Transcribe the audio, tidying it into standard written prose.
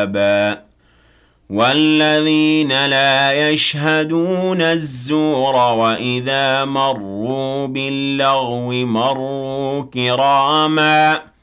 ثوابا والذين لا يشهدون الزور وإذا مروا باللغو مروا كراما